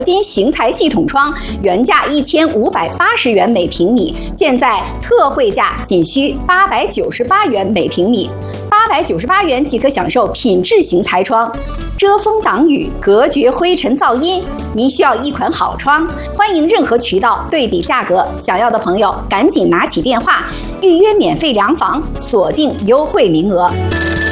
金型材系统窗原价1580元每平米，现在特惠价仅需898元每平米，898元即可享受品质型材窗，遮风挡雨，隔绝灰尘噪音。您需要一款好窗，欢迎任何渠道对比价格，想要的朋友赶紧拿起电话预约免费量房，锁定优惠名额。